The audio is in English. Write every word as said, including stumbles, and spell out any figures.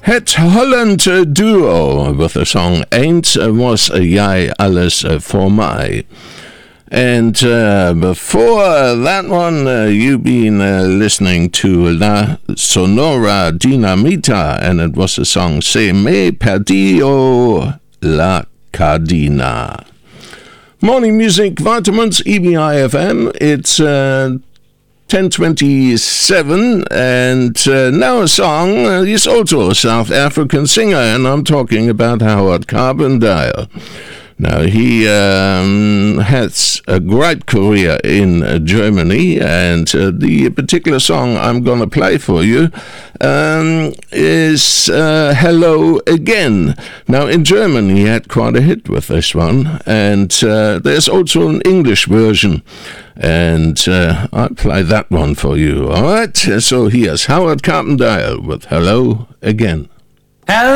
Het Holland Duo with the song Ain't Was Jij Alles For My. And uh, before that one, uh, you've been uh, listening to La Sonora Dinamita, and it was the song Se Me Perdió La Cadena. Morning Music Vitamins, E B I F M. It's uh, ten twenty-seven, and uh, now a song. Uh, he's also a South African singer, and I'm talking about Howard Carbondale. Now, he um, has a great career in uh, Germany, and uh, the particular song I'm going to play for you um, is uh, Hello Again. Now, in Germany, he had quite a hit with this one, and uh, there's also an English version, and uh, I'll play that one for you, all right? So here's Howard Carbondale with Hello Again. Hello.